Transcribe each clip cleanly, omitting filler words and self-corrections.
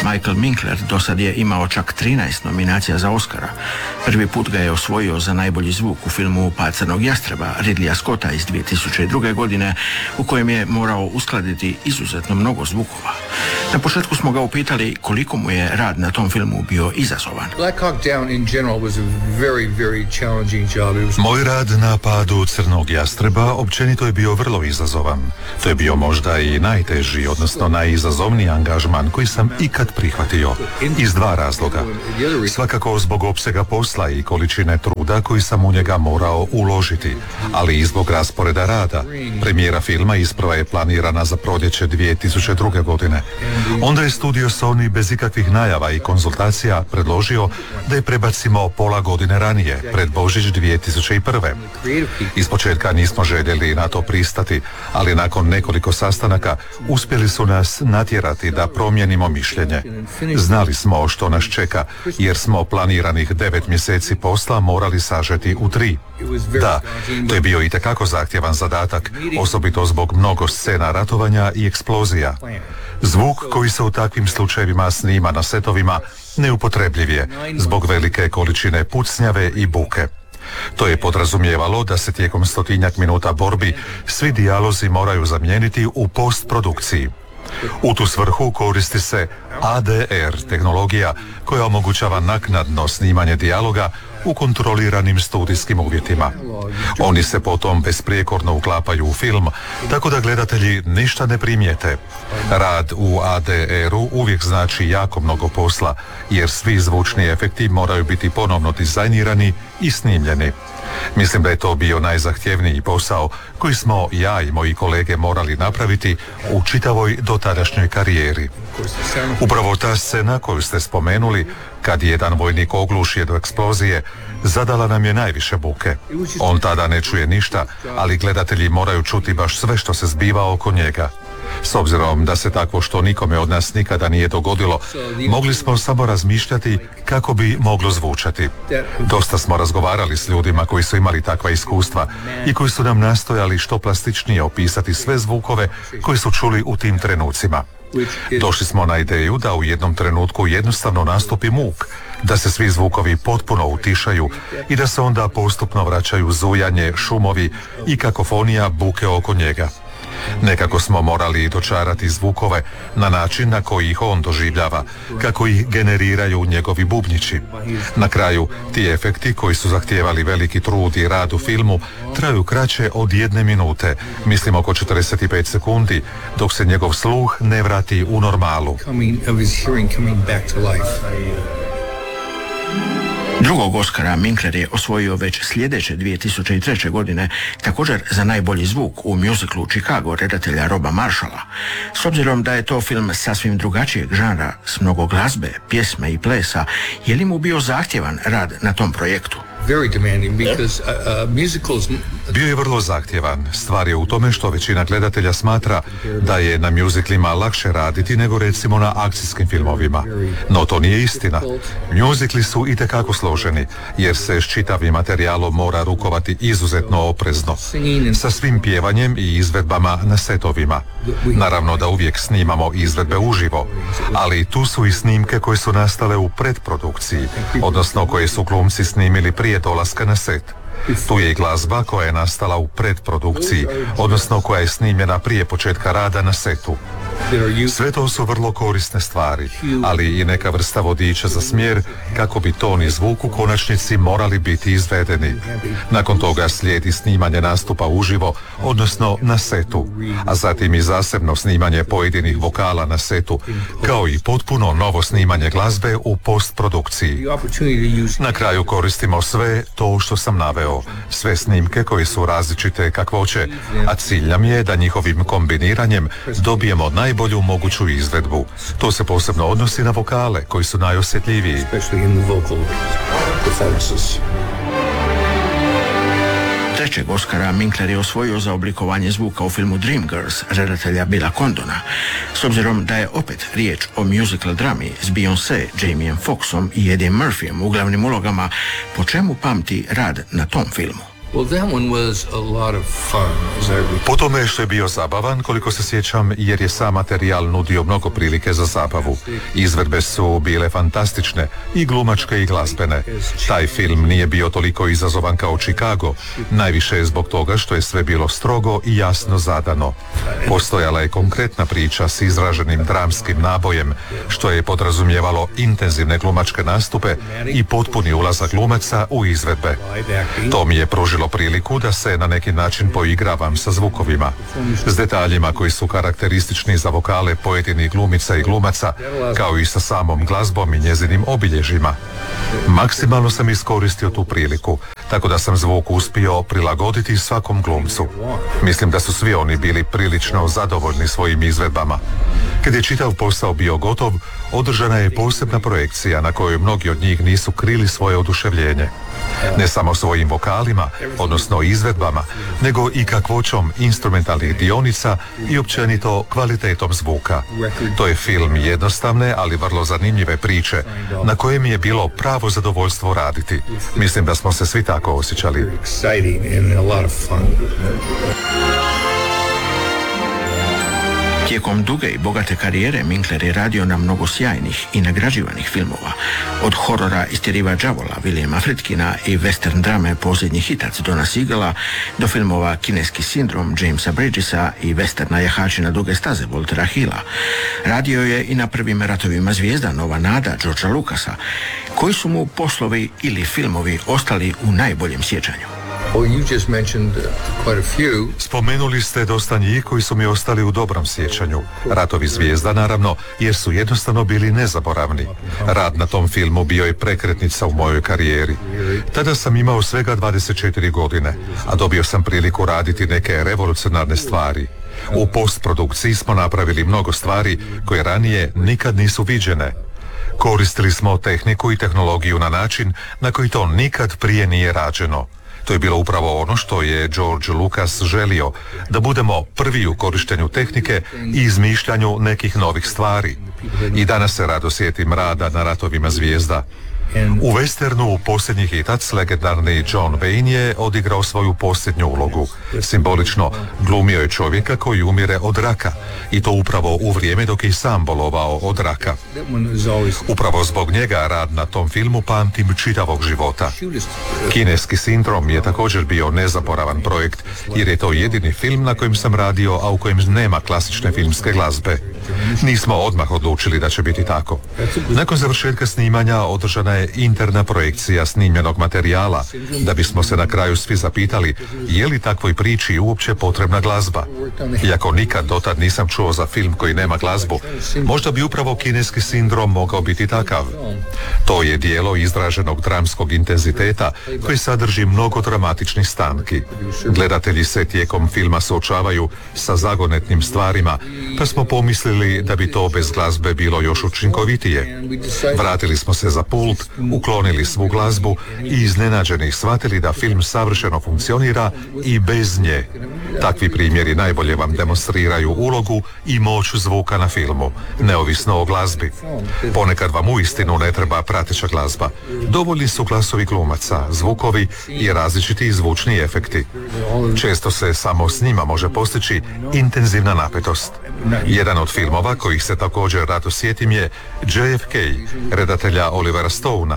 Michael Winkler dosad je imao čak 13 nominacija za Oscara. Prvi put ga je osvojio za najbolji zvuk u filmu Pad crnog jastreba Ridleya Scotta iz 2002. godine, u kojem je morao uskladiti izuzetno mnogo zvukova. Na početku smo ga upitali koliko mu je rad na tom filmu bio izazovan. Moj rad na Padu crnog jastreba općenito je bio vrlo izazovan. To je bio možda i najteži, odnosno najizazovniji angažman koji sam ikad prihvatio. Iz dva razloga. Svakako zbog opsega posla i količine truda koji sam u njega morao uložiti, ali i zbog rasporeda rada. Premijera filma isprva je planirana za proljeće 2002. godine. Onda je studio Sony bez ikakvih najava i konzultacija predložio da je prebacimo pola godine ranije, pred Božić 2001. Ispočetka nismo željeli na to pristati, ali nakon nekoliko sastanaka uspjeli su nas natjerati da promijenimo mišljenje. Znali smo što nas čeka, jer smo planiranih 9 mjeseci posla morali sažeti u 3. Da, to je bio itekako zahtjevan zadatak, osobito zbog mnogo scena ratovanja i eksplozija. Zvuk koji se u takvim slučajevima snima na setovima neupotrebljiv je zbog velike količine pucnjave i buke. To je podrazumijevalo da se tijekom 100-tinjak minuta borbi svi dijalozi moraju zamijeniti u postprodukciji. U tu svrhu koristi se ADR tehnologija koja omogućava naknadno snimanje dijaloga u kontroliranim studijskim uvjetima. Oni se potom besprijekorno uklapaju u film, tako da gledatelji ništa ne primijete. Rad u ADR-u uvijek znači jako mnogo posla, jer svi zvučni efekti moraju biti ponovno dizajnirani i snimljeni. Mislim da je to bio najzahtjevniji posao koji smo ja i moji kolege morali napraviti u čitavoj dotadašnjoj karijeri. Upravo ta scena koju ste spomenuli, kad jedan vojnik ogluši do eksplozije, zadala nam je najviše buke. On tada ne čuje ništa, ali gledatelji moraju čuti baš sve što se zbiva oko njega. S obzirom da se takvo što nikome od nas nikada nije dogodilo, mogli smo samo razmišljati kako bi moglo zvučati. Dosta smo razgovarali s ljudima koji su imali takva iskustva i koji su nam nastojali što plastičnije opisati sve zvukove koje su čuli u tim trenucima. Došli smo na ideju da u jednom trenutku jednostavno nastupi muk, da se svi zvukovi potpuno utišaju i da se onda postupno vraćaju zujanje, šumovi i kakofonija buke oko njega. Nekako smo morali dočarati zvukove na način na koji ih on doživljava, kako ih generiraju njegovi bubnjići. Na kraju, ti efekti koji su zahtijevali veliki trud i rad u filmu traju kraće od 1 minute, mislim oko 45 sekundi, dok se njegov sluh ne vrati u normalu. Drugog Oscara Winkler je osvojio već sljedeće 2003. godine, također za najbolji zvuk u mjuziklu Chicago redatelja Roba Marshalla. S obzirom da je to film sasvim drugačijeg žanra, s mnogo glazbe, pjesme i plesa, je li mu bio zahtjevan rad na tom projektu? Bio je vrlo zahtjevan. Stvar je u tome što većina gledatelja smatra da je na mjuziklima lakše raditi nego recimo na akcijskim filmovima. No to nije istina. Mjuzikli su itekako složeni, jer se s čitavim materijalom mora rukovati izuzetno oprezno, sa svim pjevanjem i izvedbama na setovima. Naravno da uvijek snimamo izvedbe uživo, ali tu su i snimke koje su nastale u predprodukciji, odnosno koje su glumci snimili prije dolaska na set. Tu je i glazba koja je nastala u predprodukciji, odnosno koja je snimljena prije početka rada na setu. Sve to su vrlo korisne stvari, ali i neka vrsta vodiča za smjer kako bi ton i zvuk u konačnici morali biti izvedeni. Nakon toga slijedi snimanje nastupa uživo, odnosno na setu, a zatim i zasebno snimanje pojedinih vokala na setu, kao i potpuno novo snimanje glazbe u postprodukciji. Na kraju koristimo sve to što sam naveo, sve snimke koje su različite kakvoće, a cilj nam je da njihovim kombiniranjem dobijemo najbolju moguću izvedbu. To se posebno odnosi na vokale koji su najosjetljiviji. Trećeg Oscara Winkler je osvojio za oblikovanje zvuka u filmu Dreamgirls redatelja Billa Condona. S obzirom da je opet riječ o musical drami s Beyoncé, Jamiem Foxxom i Eddie Murphyjem u glavnim ulogama, po čemu pamti rad na tom filmu? Po tome što je bio zabavan, koliko se sjećam, jer je sam materijal nudio mnogo prilike za zabavu. Izvedbe su bile fantastične, i glumačke i glazbene. Taj film nije bio toliko izazovan kao Chicago, najviše je zbog toga što je sve bilo strogo i jasno zadano. Postojala je konkretna priča s izraženim dramskim nabojem, što je podrazumijevalo intenzivne glumačke nastupe i potpuni ulazak glumaca u izvedbe. To mi je pružilo priliku da se na neki način poigravam sa zvukovima, s detaljima koji su karakteristični za vokale pojedinih glumica i glumaca, kao i sa samom glazbom i njezinim obilježjima. Maksimalno sam iskoristio tu priliku, tako da sam zvuk uspio prilagoditi svakom glumcu. Mislim da su svi oni bili prilično zadovoljni svojim izvedbama. Kad je čitav posao bio gotov, održana je posebna projekcija na kojoj mnogi od njih nisu krili svoje oduševljenje. Ne samo svojim vokalima, odnosno izvedbama, nego i kakvoćom instrumentalnih dionica i općenito kvalitetom zvuka. To je film jednostavne, ali vrlo zanimljive priče, na kojem je bilo pravo zadovoljstvo raditi. Mislim da smo se svi tako osjećali. Tijekom duge i bogate karijere Winkler je radio na mnogo sjajnih i nagrađivanih filmova. Od horora Istjeriva đavola Williama Friedkina i western drame Posljednji hitac Dona Siegela do filmova Kineski sindrom Jamesa Bridgesa i westerna Jahači na duge staze Waltera Hilla. Radio je i na prvim ratovima zvijezda Nova nada Georgea Lucasa. Koji su mu poslovi ili filmovi ostali u najboljem sjećanju? Spomenuli ste dosta njih koji su mi ostali u dobrom sjećanju. Ratovi zvijezda, naravno, jer su jednostavno bili nezaboravni. Rad na tom filmu bio je prekretnica u mojoj karijeri. Tada sam imao svega 24 godine, a dobio sam priliku raditi neke revolucionarne stvari. U postprodukciji smo napravili mnogo stvari koje ranije nikad nisu viđene. Koristili smo tehniku i tehnologiju na način na koji to nikad prije nije rađeno. To je bilo upravo ono što je George Lucas želio, da budemo prvi u korištenju tehnike i izmišljanju nekih novih stvari. I danas se rado sjetim rada na Ratovima zvijezda. U westernu Posljednji hitac legendarni John Wayne je odigrao svoju posljednju ulogu. Simbolično glumio je čovjeka koji umire od raka, i to upravo u vrijeme dok je i sam bolovao od raka. Upravo zbog njega rad na tom filmu pamtim čitavog života. Kineski sindrom je također bio nezaboravan projekt, jer je to jedini film na kojem sam radio, a u kojem nema klasične filmske glazbe. Nismo odmah odlučili da će biti tako. Nakon završetka snimanja održana je interna projekcija snimljenog materijala, da bismo se na kraju svi zapitali je li takvoj priči uopće potrebna glazba. Iako nikad dotad nisam čuo za film koji nema glazbu, možda bi upravo Kineski sindrom mogao biti takav. To je dijelo izraženog dramskog intenziteta koji sadrži mnogo dramatičnih stanki. Gledatelji se tijekom filma suočavaju sa zagonetnim stvarima, pa smo pomislili da bi to bez glazbe bilo još učinkovitije. Vratili smo se za pult, uklonili svu glazbu i iznenađeni shvatili da film savršeno funkcionira i bez nje. Takvi primjeri najbolje vam demonstriraju ulogu i moć zvuka na filmu, neovisno o glazbi. Ponekad vam uistinu ne treba prateća glazba. Dovoljni su glasovi glumaca, zvukovi i različiti zvučni efekti. Često se samo s njima može postići intenzivna napetost. Jedan od filmova kojih se također rado sjetim je JFK, redatelja Olivera Stonea.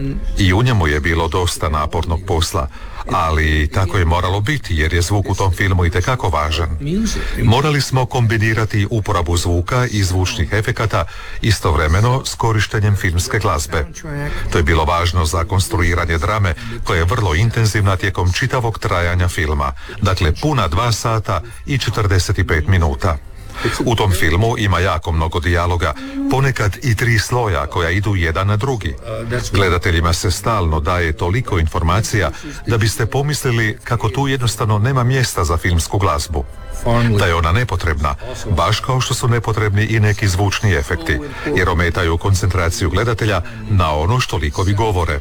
I u njemu je bilo dosta napornog posla, ali tako je moralo biti jer je zvuk u tom filmu itekako važan. Morali smo kombinirati uporabu zvuka i zvučnih efekata istovremeno s korištenjem filmske glazbe. To je bilo važno za konstruiranje drame koja je vrlo intenzivna tijekom čitavog trajanja filma, dakle puna 2 sata i 45 minuta. U tom filmu ima jako mnogo dijaloga, ponekad i 3 sloja koja idu jedan na drugi. Gledateljima se stalno daje toliko informacija da biste pomislili kako tu jednostavno nema mjesta za filmsku glazbu. Da je ona nepotrebna, baš kao što su nepotrebni i neki zvučni efekti, jer ometaju koncentraciju gledatelja na ono što likovi govore.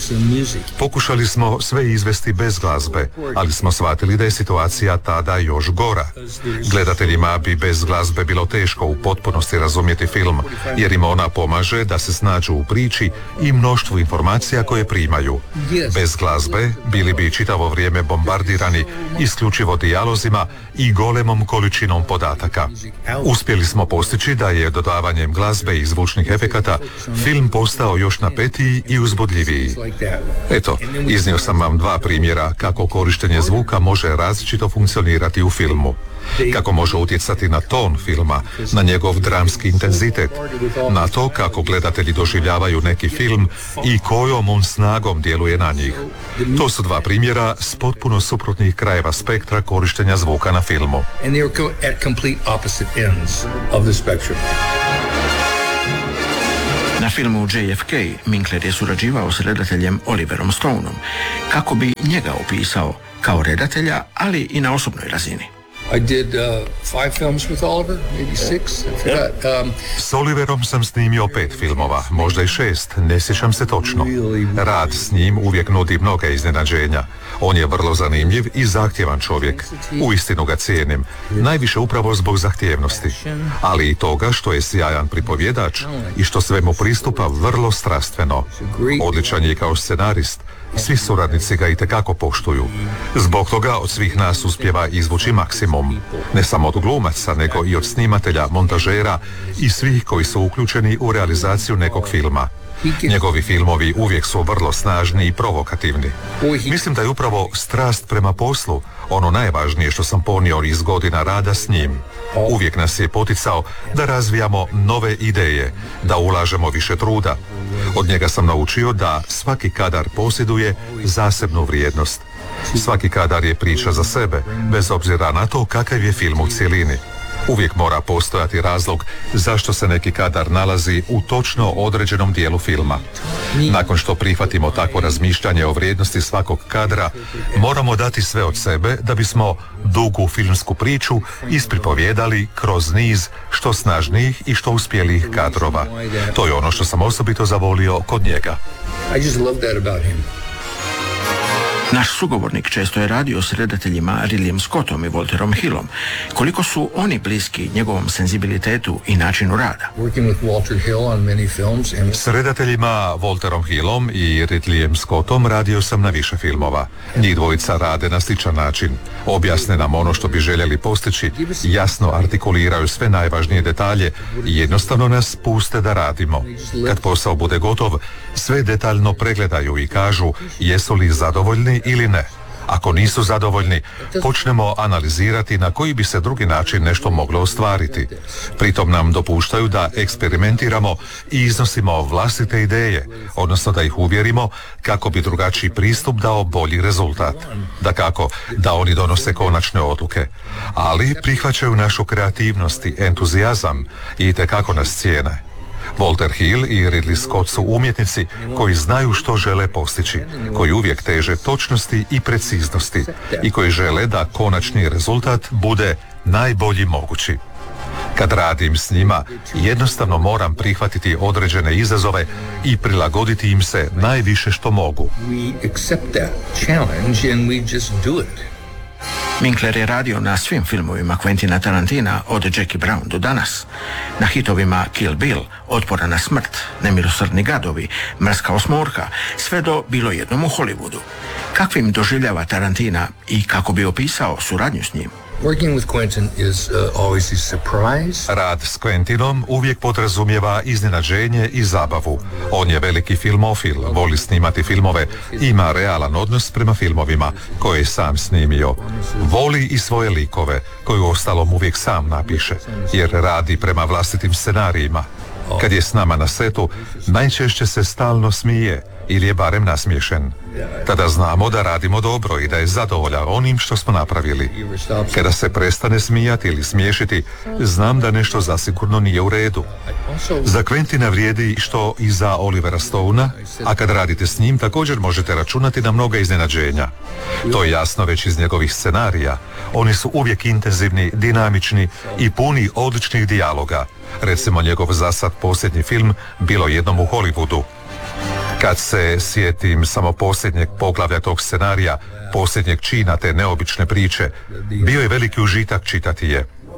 Pokušali smo sve izvesti bez glazbe, ali smo shvatili da je situacija tada još gora. Gledateljima bi bez bez glazbe bilo teško u potpunosti razumjeti film, jer im ona pomaže da se snađu u priči i mnoštvu informacija koje primaju. Bez glazbe bili bi čitavo vrijeme bombardirani isključivo dijalozima i golemom količinom podataka. Uspjeli smo postići da je dodavanjem glazbe i zvučnih efekata film postao još napetiji i uzbudljiviji. Eto, iznio sam vam 2 primjera kako korištenje zvuka može različito funkcionirati u filmu. Kako može utjecati na ton filma, na njegov dramski intenzitet, na to kako gledatelji doživljavaju neki film i kojom on snagom djeluje na njih. To su 2 primjera s potpuno suprotnih krajeva spektra korištenja zvuka na filmu. Na filmu JFK Winkler je surađivao s redateljem Oliverom Stoneom kako bi njega opisao kao redatelja, ali i na osobnoj razini. I did 5 films with Oliver, maybe 6, I forgot. S Oliverom sam snimio 5 filmova, možda i 6, ne sjećam se točno. Rad s njim uvijek nudi mnoga iznenađenja. On je vrlo zanimljiv i zahtjevan čovjek. Uistinu ga cijenim, najviše upravo zbog zahtjevnosti, ali i toga što je sjajan pripovjedač i što svemu pristupa vrlo strastveno. Odličan je kao scenarist. Svi suradnici ga itekako poštuju. Zbog toga od svih nas uspijeva izvući maksimum. Ne samo od glumaca, nego i od snimatelja, montažera i svih koji su uključeni u realizaciju nekog filma. Njegovi filmovi uvijek su vrlo snažni i provokativni. Mislim da je upravo strast prema poslu ono najvažnije što sam ponio iz godina rada s njim. Uvijek nas je poticao da razvijamo nove ideje, da ulažemo više truda. Od njega sam naučio da svaki kadar posjeduje zasebnu vrijednost. Svaki kadar je priča za sebe, bez obzira na to kakav je film u cjelini. Uvijek mora postojati razlog zašto se neki kadar nalazi u točno određenom dijelu filma. Nakon što prihvatimo takvo razmišljanje o vrijednosti svakog kadra, moramo dati sve od sebe da bismo dugu filmsku priču ispripovjedali kroz niz što snažnijih i što uspjelijih kadrova. To je ono što sam osobito zavolio kod njega. I just love that about him. Naš sugovornik često je radio s redateljima Ridleyem Scottom i Walterom Hillom. Koliko su oni bliski njegovom senzibilitetu i načinu rada? S redateljima Walterom Hillom i Ridleyem Scottom radio sam na više filmova. Njih dvojica rade na sličan način. Objasne nam ono što bi željeli postići, jasno artikuliraju sve najvažnije detalje i jednostavno nas puste da radimo. Kad posao bude gotov, sve detaljno pregledaju i kažu jesu li zadovoljni ili ne. Ako nisu zadovoljni, počnemo analizirati na koji bi se drugi način nešto moglo ostvariti. Pritom nam dopuštaju da eksperimentiramo i iznosimo vlastite ideje, odnosno da ih uvjerimo kako bi drugačiji pristup dao bolji rezultat. Dakako, da oni donose konačne odluke, ali prihvaćaju našu kreativnost i entuzijazam i itekako nas cijene. Walter Hill i Ridley Scott su umjetnici koji znaju što žele postići, koji uvijek teže točnosti i preciznosti i koji žele da konačni rezultat bude najbolji mogući. Kad radim s njima, jednostavno moram prihvatiti određene izazove i prilagoditi im se najviše što mogu. Winkler je radio na svim filmovima Quentina Tarantina od Jackie Brown do danas. Na hitovima Kill Bill, Otpora na smrt, Nemilosrdni gadovi, Mrska osmorka, sve do Bilo jednom u Hollywoodu. Kakvim doživljava Tarantina i kako bi opisao suradnju s njim? Working with Quentin is always a surprise. Rad s Quentinom uvijek podrazumijeva iznenađenje i zabavu. On je veliki filmofil, voli snimati filmove, ima realan odnos prema filmovima koje je sam snimio. Voli i svoje likove, koje uostalom uvijek sam napiše, jer radi prema vlastitim scenarijima. Kad je s nama na setu, najčešće se stalno smije ili je barem nasmiješen. Tada znamo da radimo dobro i da je zadovoljan onim što smo napravili. Kada se prestane smijati ili smiješiti, znam da nešto zasigurno nije u redu. Za Quentina vrijedi što i za Olivera Stonea, a kad radite s njim također možete računati na mnoga iznenađenja. To je jasno već iz njegovih scenarija. Oni su uvijek intenzivni, dinamični i puni odličnih dijaloga. Recimo njegov zasad posljednji film Bilo jednom u Hollywoodu. Kad se sjetim samo posljednjeg poglavlja tog scenarija, posljednjeg čina te neobične priče, bio je veliki užitak čitati je.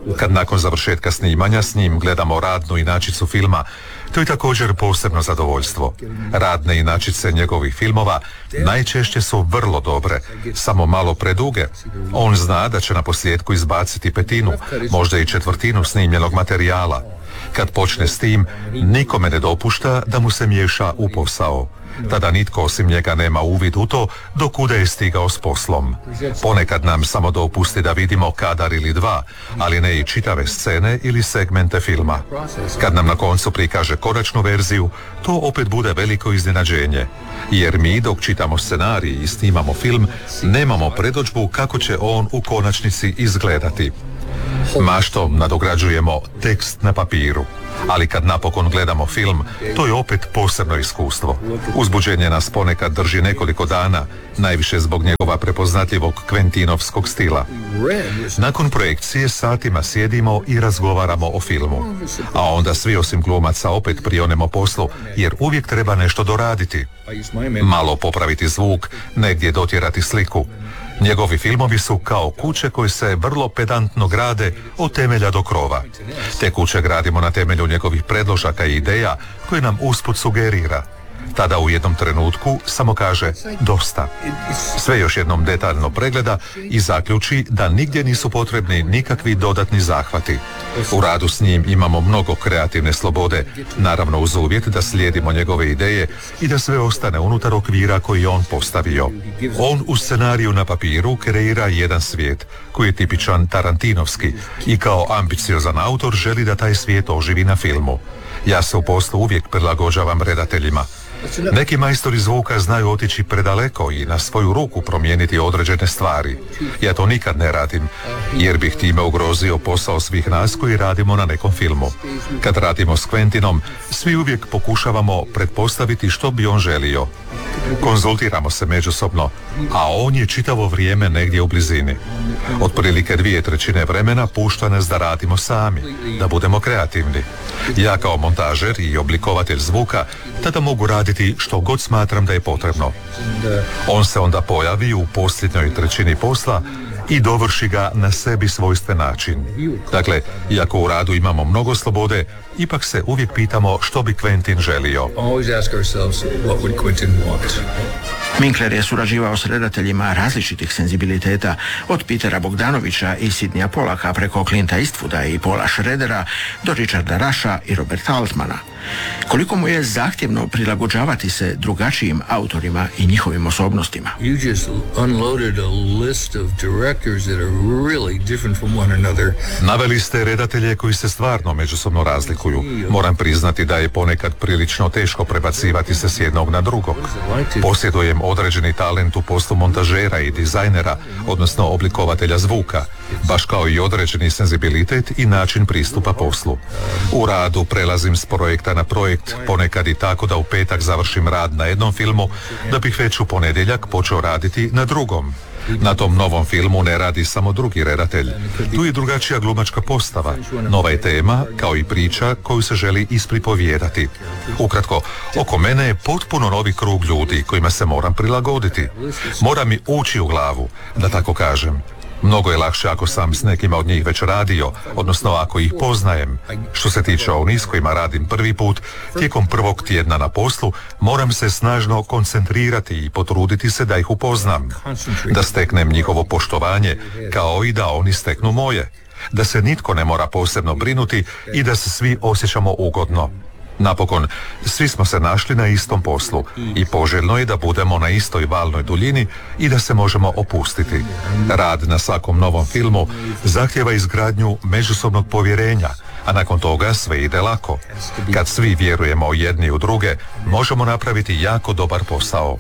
Kad nakon završetka snimanja s njim gledamo radnu inačicu filma, to je također posebno zadovoljstvo. Radne inačice njegovih filmova najčešće su vrlo dobre, samo malo preduge. On zna da će na posljedku izbaciti petinu, možda i četvrtinu snimljenog materijala. Kad počne s tim, nikome ne dopušta da mu se miješa u posao. Tada nitko osim njega nema uvid u to do kuda je stigao s poslom. Ponekad nam samo dopusti da vidimo kadar ili dva, ali ne i čitave scene ili segmente filma. Kad nam na koncu prikaže konačnu verziju, to opet bude veliko iznenađenje. Jer mi dok čitamo scenarij i snimamo film, nemamo predodžbu kako će on u konačnici izgledati. Maštom nadograđujemo tekst na papiru, ali kad napokon gledamo film, to je opet posebno iskustvo. Uzbuđenje nas ponekad drži nekoliko dana, najviše zbog njegova prepoznatljivog Quentinovskog stila. Nakon projekcije satima sjedimo i razgovaramo o filmu, a onda svi osim glumaca opet prionemo poslu, jer uvijek treba nešto doraditi. Malo popraviti zvuk, negdje dotjerati sliku. Njegovi filmovi su kao kuće koje se vrlo pedantno grade od temelja do krova. Te kuće gradimo na temelju njegovih predložaka i ideja koje nam usput sugerira. Tada u jednom trenutku samo kaže dosta. Sve još jednom detaljno pregleda i zaključi da nigdje nisu potrebni nikakvi dodatni zahvati. U radu s njim imamo mnogo kreativne slobode, naravno uz uvjet da slijedimo njegove ideje i da sve ostane unutar okvira koji je on postavio. On u scenariju na papiru kreira jedan svijet koji je tipičan tarantinovski i kao ambiciozan autor želi da taj svijet oživi na filmu. Ja se u poslu uvijek prilagođavam redateljima. Neki majstori zvuka znaju otići predaleko i na svoju ruku promijeniti određene stvari. Ja to nikad ne radim, jer bih time ugrozio posao svih nas koji radimo na nekom filmu. Kad radimo s Quentinom, svi uvijek pokušavamo pretpostaviti što bi on želio. Konzultiramo se međusobno, a on je čitavo vrijeme negdje u blizini. Otprilike 2/3 vremena pušta nas da radimo sami, da budemo kreativni. Ja kao montažer i oblikovatelj zvuka tada mogu raditi što god smatram da je potrebno. On se onda pojavi u posljednjoj trećini posla i dovrši ga na sebi svojstven način. Dakle, iako u radu imamo mnogo slobode, ipak se uvijek pitamo što bi Quentin želio. Winkler je surađivao s redateljima različitih senzibiliteta, od Petera Bogdanovića i Sidneya Pollacka preko Clint'a Eastwooda i Paula Schroedera do Richarda Rusha i Roberta Altmana. Koliko mu je zahtjevno prilagođavati se drugačijim autorima i njihovim osobnostima. Naveli ste redatelje koji se stvarno međusobno razlikuju. Moram priznati da je ponekad prilično teško prebacivati se s jednog na drugog. Posjedujem određeni talent u poslu montažera i dizajnera, odnosno oblikovatelja zvuka, baš kao i određeni senzibilitet i način pristupa poslu. U radu prelazim s projekta na projekt, ponekad i tako da u petak završim rad na jednom filmu, da bih već u ponedjeljak počeo raditi na drugom. Na tom novom filmu ne radi samo drugi redatelj. Tu je drugačija glumačka postava, nova je tema, kao i priča koju se želi ispripovijedati. Ukratko, oko mene je potpuno novi krug ljudi kojima se moram prilagoditi. Mora mi ući u glavu, da tako kažem. Mnogo je lakše ako sam s nekima od njih već radio, odnosno ako ih poznajem. Što se tiče onih s kojima radim prvi put, tijekom prvog tjedna na poslu moram se snažno koncentrirati i potruditi se da ih upoznam, da steknem njihovo poštovanje, kao i da oni steknu moje, da se nitko ne mora posebno brinuti i da se svi osjećamo ugodno. Napokon, svi smo se našli na istom poslu i poželjno je da budemo na istoj valnoj duljini i da se možemo opustiti. Rad na svakom novom filmu zahtjeva izgradnju međusobnog povjerenja, a nakon toga sve ide lako. Kad svi vjerujemo jedni u druge, možemo napraviti jako dobar posao.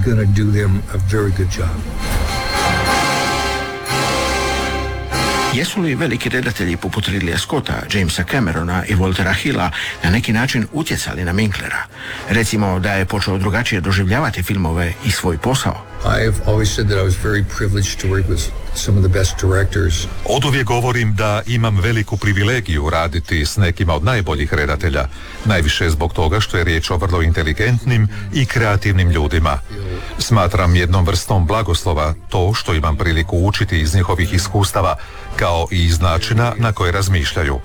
Jesu li veliki redatelji poput Ridleya Scotta, Jamesa Camerona i Waltera Hilla na neki način utjecali na Winklera? Recimo da je počeo drugačije doživljavati filmove i svoj posao. I've always said that I was very privileged to work with some of the best directors. Oduvijek govorim da imam veliku privilegiju raditi s nekima od najboljih redatelja, najviše zbog toga što je riječ o vrlo inteligentnim i kreativnim ljudima. Smatram jednom vrstom blagoslova to što imam priliku učiti iz njihovih iskustava, kao i iz načina na koje razmišljaju.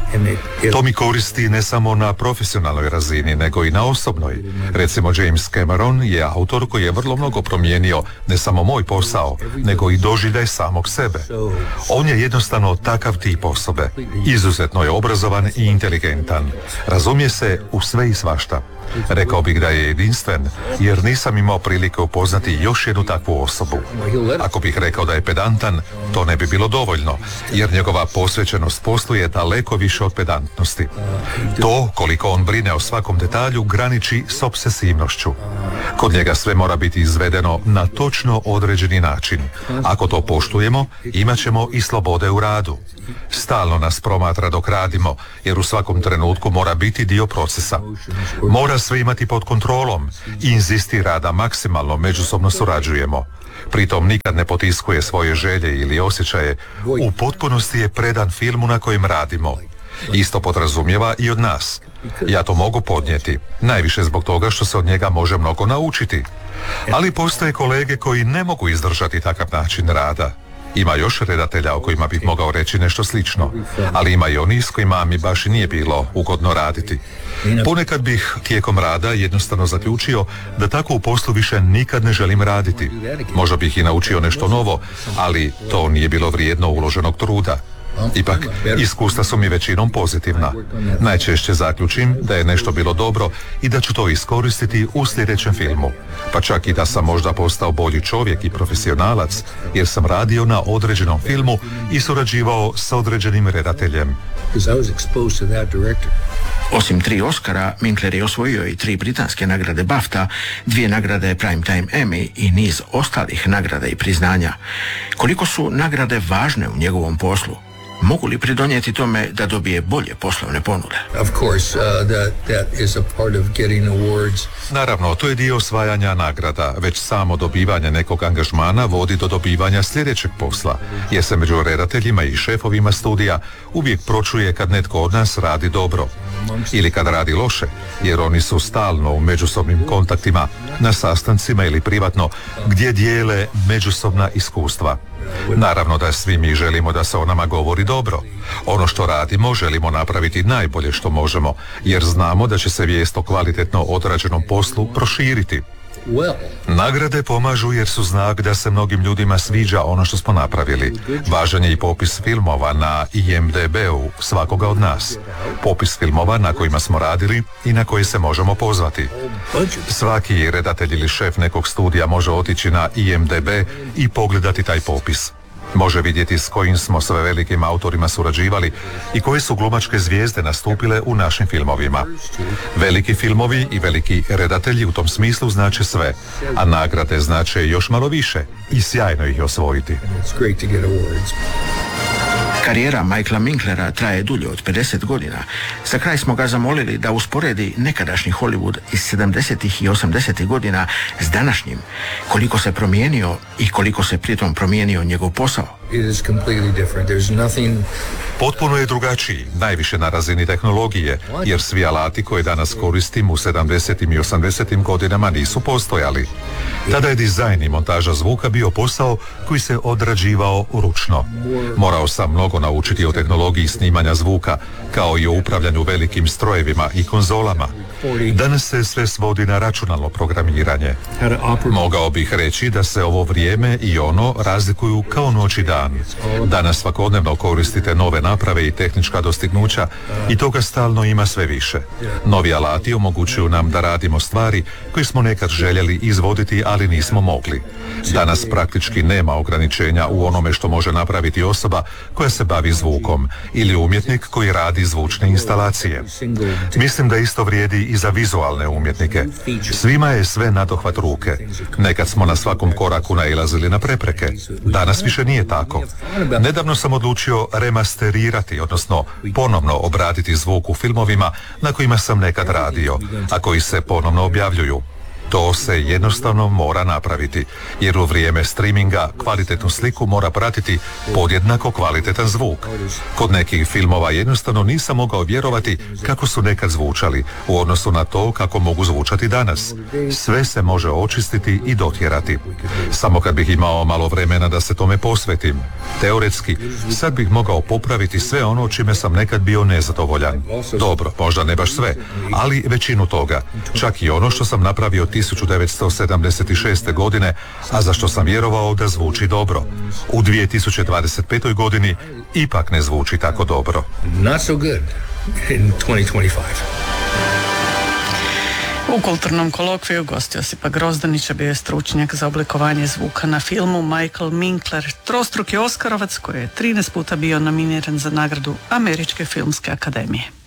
To mi koristi ne samo na profesionalnoj razini, nego i na osobnoj. Recimo, James Cameron je autor koji je vrlo mnogo promijenio ne samo moj posao, nego i doživljaj samog sebe. On je jednostavno takav tip osobe. Izuzetno je obrazovan i inteligentan. Razumije se u sve i svašta. Rekao bih da je jedinstven, jer nisam imao prilike upoznati još jednu takvu osobu. Ako bih rekao da je pedantan, to ne bi bilo dovoljno, jer njegova posvećenost poslu je daleko više od pedantnosti. To, koliko on brine o svakom detalju, graniči s obsesivnošću. Kod njega sve mora biti izvedeno na točno određeni način. Ako to poštujemo, imat ćemo i slobode u radu. Stalno nas promatra dok radimo, jer u svakom trenutku mora biti dio procesa. Mora sve imati pod kontrolom i inzistira da maksimalno međusobno surađujemo. Pritom nikad ne potiskuje svoje želje ili osjećaje. U potpunosti je predan filmu na kojem radimo. Isto podrazumijeva i od nas. Ja to mogu podnijeti, najviše zbog toga što se od njega može mnogo naučiti. Ali postoje kolege koji ne mogu izdržati takav način rada. Ima još redatelja o kojima bih mogao reći nešto slično, ali ima i oni s kojima mi baš i nije bilo ugodno raditi. Ponekad bih tijekom rada jednostavno zaključio da tako u poslu više nikad ne želim raditi. Možda bih i naučio nešto novo, ali to nije bilo vrijedno uloženog truda. Ipak, iskustva su mi većinom pozitivna. Najčešće zaključim da je nešto bilo dobro i da ću to iskoristiti u sljedećem filmu. Pa čak i da sam možda postao bolji čovjek i profesionalac, jer sam radio na određenom filmu i surađivao s određenim redateljem. Osim 3 Oscara, Winkler je osvojio i 3 britanske nagrade BAFTA, 2 nagrade Primetime Emmy i niz ostalih nagrada i priznanja. Koliko su nagrade važne u njegovom poslu? Mogu li pridonijeti tome da dobije bolje poslovne ponude? Of course, that is a part of getting awards. Naravno, to je dio osvajanja nagrada. Već samo dobivanje nekog angažmana vodi do dobivanja sljedećeg posla, jer se među redateljima i šefovima studija uvijek pročuje kad netko od nas radi dobro. Ili kad radi loše, jer oni su stalno u međusobnim kontaktima, na sastancima ili privatno, gdje dijele međusobna iskustva. Naravno da svi mi želimo da se o nama govori dobro. Ono što radimo želimo napraviti najbolje što možemo, jer znamo da će se vijest o kvalitetno odrađenom poslu proširiti. Nagrade pomažu jer su znak da se mnogim ljudima sviđa ono što smo napravili. Važan je i popis filmova na IMDb-u svakoga od nas. Popis filmova na kojima smo radili i na koje se možemo pozvati. Svaki redatelj ili šef nekog studija može otići na IMDb i pogledati taj popis. Može vidjeti s kojim smo sve velikim autorima surađivali i koje su glumačke zvijezde nastupile u našim filmovima. Veliki filmovi i veliki redatelji u tom smislu znače sve, a nagrade znače još malo više i sjajno ih osvojiti. Karijera Michaela Winklera traje dulje od 50 godina. Za kraj smo ga zamolili da usporedi nekadašnji Hollywood iz 70. i 80. godina s današnjim. Koliko se promijenio i koliko se pritom promijenio njegov posao. Potpuno je drugačiji, najviše na razini tehnologije, jer svi alati koje danas koristim u 70. i 80. godinama nisu postojali. Tada je dizajn i montaža zvuka bio posao koji se odrađivao ručno. Morao sam mnogo naučiti o tehnologiji snimanja zvuka, kao i o upravljanju velikim strojevima i konzolama. Danas se sve svodi na računalno programiranje. Mogao bih reći da se ovo vrijeme i ono razlikuju kao noć i dan. Danas svakodnevno koristite nove naprave i tehnička dostignuća i toga stalno ima sve više. Novi alati omogućuju nam da radimo stvari koje smo nekad željeli izvoditi, ali nismo mogli. Danas praktički nema ograničenja u onome što može napraviti osoba koja se bavi zvukom ili umjetnik koji radi zvučne instalacije. Mislim da isto vrijedi i za vizualne umjetnike. Svima je sve nadohvat ruke. Nekad smo na svakom koraku nailazili na prepreke. Danas više nije tako. Nedavno sam odlučio remasterirati, odnosno ponovno obraditi zvuk u filmovima na kojima sam nekad radio, a koji se ponovno objavljuju. To se jednostavno mora napraviti, jer u vrijeme streaminga kvalitetnu sliku mora pratiti podjednako kvalitetan zvuk. Kod nekih filmova jednostavno nisam mogao vjerovati kako su nekad zvučali u odnosu na to kako mogu zvučati danas. Sve se može očistiti i dotjerati. Samo kad bih imao malo vremena da se tome posvetim. Teoretski, sad bih mogao popraviti sve ono čime sam nekad bio nezadovoljan. Dobro, možda ne baš sve, ali većinu toga. Čak i ono što sam napravio 1976. godine, a za što sam vjerovao da zvuči dobro. U 2025. godini ipak ne zvuči tako dobro. Not so good in 2025. U kulturnom kolokviju gost Josipa Grozdanića bio je stručnjak za oblikovanje zvuka na filmu Michael Winkler, trostruki Oskarovac koji je 13 puta bio nominiran za nagradu Američke filmske akademije.